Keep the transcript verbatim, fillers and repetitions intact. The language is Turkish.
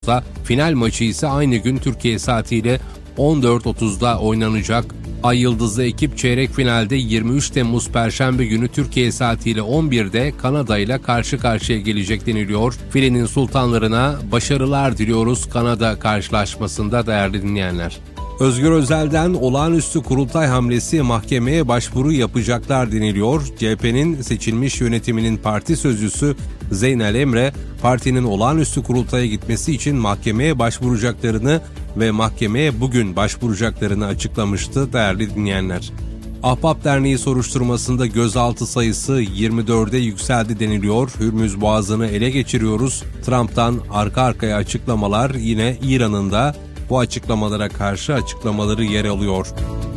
Final maçı ise aynı gün Türkiye saatiyle on dört otuzda oynanacak. Ay Yıldızlı ekip çeyrek finalde yirmi üç Temmuz Perşembe günü Türkiye saatiyle on birde Kanada ile karşı karşıya gelecek deniliyor. Filenin sultanlarına başarılar diliyoruz Kanada karşılaşmasında değerli dinleyenler. Özgür Özel'den olağanüstü kurultay hamlesi mahkemeye başvuru yapacaklar deniliyor. C H P'nin seçilmiş yönetiminin parti sözcüsü Zeynel Emre, partinin olağanüstü kurultaya gitmesi için mahkemeye başvuracaklarını ve mahkemeye bugün başvuracaklarını açıklamıştı değerli dinleyenler. Ahbap Derneği soruşturmasında gözaltı sayısı yirmi dörde yükseldi deniliyor. Hürmüz Boğazı'nı ele geçiriyoruz. Trump'tan arka arkaya açıklamalar, yine İran'ın da bu açıklamalara karşı açıklamaları yer alıyor.